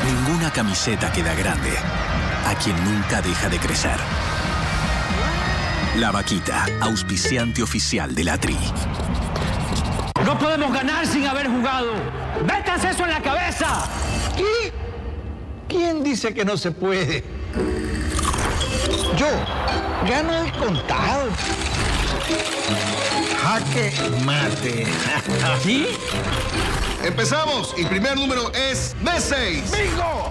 Ninguna camiseta queda grande a quien nunca deja de crecer. La Vaquita, auspiciante oficial de la Tri. No podemos ganar sin haber jugado. ¡Métanse eso en la cabeza! ¿Qué? ¿Quién dice que no se puede? Yo gano descontado. Jaque mate. ¿Sí? Empezamos. El primer número es B6. ¡Bingo!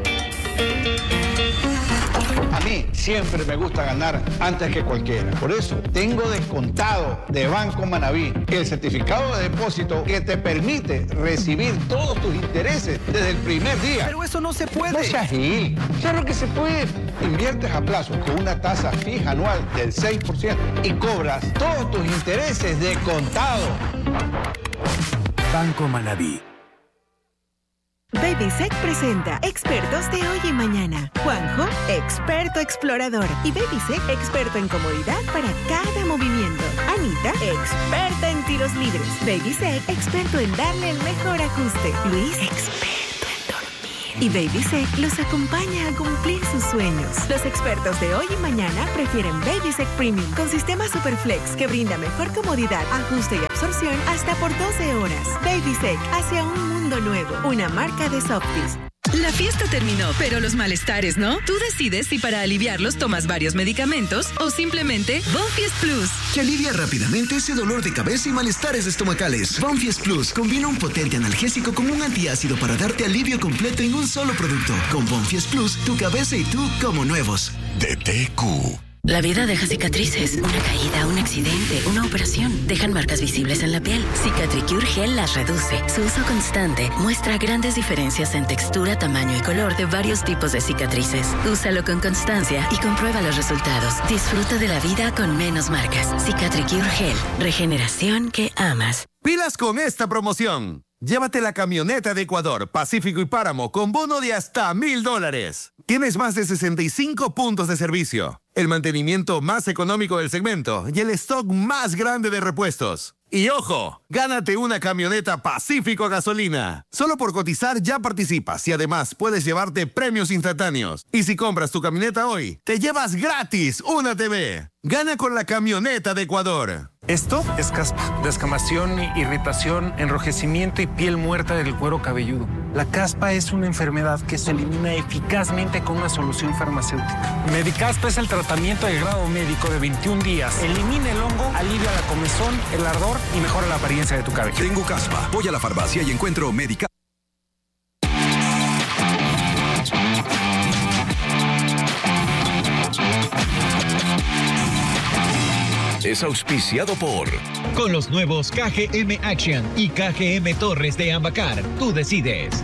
A mí siempre me gusta ganar antes que cualquiera. Por eso tengo descontado de Banco Manaví el certificado de depósito que te permite recibir todos tus intereses desde el primer día. Pero eso no se puede. No seas gil. Claro que se puede. Inviertes a plazo con una tasa fija anual del 6% y cobras todos tus intereses de contado. Banco Manaví. Babysec presenta Expertos de hoy y mañana. Juanjo, experto explorador. Y Babysec, experto en comodidad para cada movimiento. Anita, experta en tiros libres. Babysec, experto en darle el mejor ajuste. Luis, experto en dormir. Y Babysec los acompaña a cumplir sus sueños. Los expertos de hoy y mañana prefieren Babysec Premium con sistema Superflex que brinda mejor comodidad, ajuste y absorción hasta por 12 horas. Babysec, hacia un mundo nuevo, una marca de Softis. La fiesta terminó, pero los malestares no. Tú decides si para aliviarlos tomas varios medicamentos o simplemente Bonfies Plus, que alivia rápidamente ese dolor de cabeza y malestares estomacales. Bonfies Plus combina un potente analgésico con un antiácido para darte alivio completo en un solo producto. Con Bonfies Plus, tu cabeza y tú como nuevos. DTQ. La vida deja cicatrices. Una caída, un accidente, una operación. Dejan marcas visibles en la piel. Cicatricure Gel las reduce. Su uso constante muestra grandes diferencias en textura, tamaño y color de varios tipos de cicatrices. Úsalo con constancia y comprueba los resultados. Disfruta de la vida con menos marcas. Cicatricure Gel. Regeneración que amas. ¡Pilas con esta promoción! Llévate la camioneta de Ecuador, Pacífico y Páramo con bono de hasta $1,000. Tienes más de 65 puntos de servicio, el mantenimiento más económico del segmento y el stock más grande de repuestos. Y ojo, gánate una camioneta Pacífico a gasolina. Solo por cotizar ya participas y además puedes llevarte premios instantáneos. Y si compras tu camioneta hoy, te llevas gratis una TV. Gana con la camioneta de Ecuador. Esto es caspa, descamación, irritación, enrojecimiento y piel muerta del cuero cabelludo. La caspa es una enfermedad que se elimina eficazmente con una solución farmacéutica. Medicaspa es el tratamiento de grado médico de 21 días. Elimina el hongo, alivia la comezón, el ardor y mejora la apariencia de tu cabello. Tengo caspa. Voy a la farmacia y encuentro Medicaspa. Es auspiciado por... Con los nuevos KGM Action y KGM Torres de Ambacar, tú decides.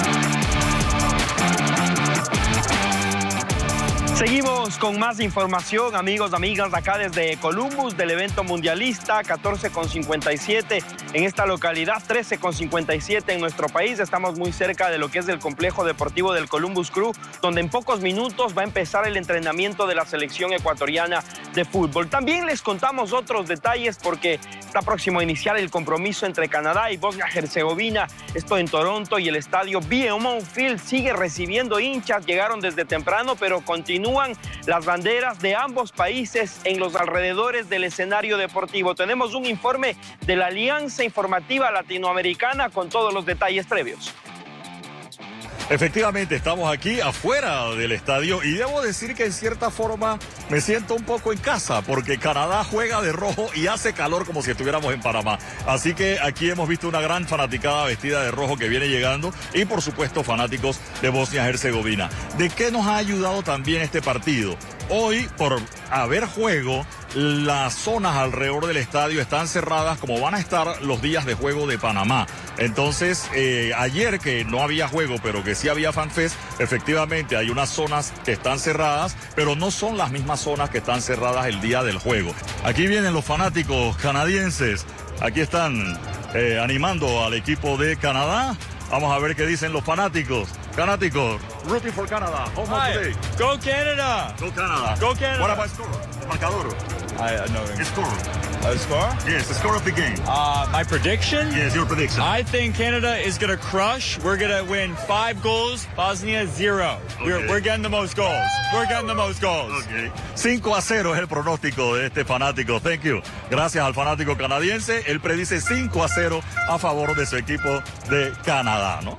Seguimos con más información, amigos, amigas, acá desde Columbus, del evento mundialista, 14,57 en esta localidad, 13,57 en nuestro país. Estamos muy cerca de lo que es el complejo deportivo del Columbus Crew, donde en pocos minutos va a empezar el entrenamiento de la selección ecuatoriana de fútbol. También les contamos otros detalles porque está próximo a iniciar el compromiso entre Canadá y Bosnia-Herzegovina, esto en Toronto, y el estadio BMO Field sigue recibiendo hinchas. Llegaron desde temprano, pero continúan las banderas de ambos países en los alrededores del escenario deportivo. Tenemos un informe de la Alianza Informativa Latinoamericana con todos los detalles previos. Efectivamente, estamos aquí afuera del estadio y debo decir que en cierta forma me siento un poco en casa porque Canadá juega de rojo y hace calor como si estuviéramos en Panamá. Así que aquí hemos visto una gran fanaticada vestida de rojo que viene llegando y por supuesto fanáticos de Bosnia-Herzegovina. ¿De qué nos ha ayudado también este partido? Hoy, por haber juego, las zonas alrededor del estadio están cerradas como van a estar los días de juego de Panamá. Entonces, ayer que no había juego, pero que sí había FanFest, efectivamente hay unas zonas que están cerradas, pero no son las mismas zonas que están cerradas el día del juego. Aquí vienen los fanáticos canadienses, aquí están animando al equipo de Canadá. Vamos a ver qué dicen los fanáticos. Fanáticos, rooting for Canada. Home today. Go Canada. Go Canada. Go Canada. What about score? El marcador. No. Score. A score? Yes, the score of the game. My prediction? Yes, your prediction. I think Canada is going to crush. We're going to win 5 goals, Bosnia 0. Okay. We're getting the most goals. We're getting the most goals. Okay. 5-0 es el pronóstico de este fanático. Thank you. Gracias al fanático canadiense. Él predice 5-0 a favor de su equipo de Canadá, ¿no?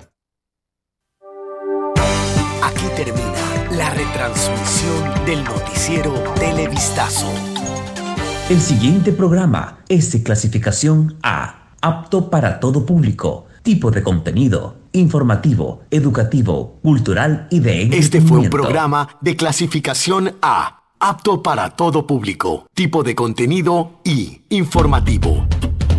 Aquí termina la retransmisión del noticiero Televistazo. El siguiente programa es de clasificación A, apto para todo público, tipo de contenido, informativo, educativo, cultural y de entretenimiento. Este fue un programa de clasificación A, apto para todo público, tipo de contenido y informativo.